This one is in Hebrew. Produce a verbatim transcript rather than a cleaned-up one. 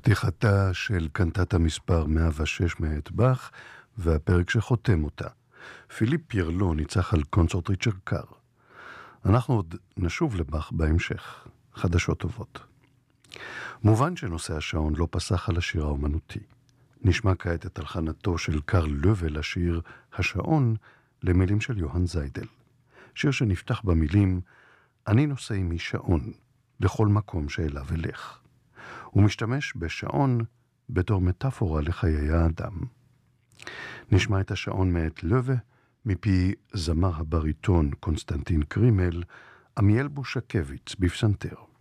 פתיחתה של קנטטה מספר מאה ושש מאת באך, והפרק שחותם אותה. פיליפ פירלו ניצח על קונצרט ריצ'רד קאר. אנחנו עוד נשוב לבאך בהמשך. חדשות טובות. מובן שנושא השעון לא פסח על השיר האומנותי. נשמע כעת את הלחנתו של קרל לובה לשיר השעון למילים של יוהן זיידל. שיר שנפתח במילים אני נושא עמי שעון לכל מקום שאליו אלך. הוא משתמש בשעון בתור מטאפורה לחיי האדם. נשמע את השעון מאת לובה מפי זמר הבריטון קונסטנטין קרימל, עמיאל בושקביץ בפסנתר.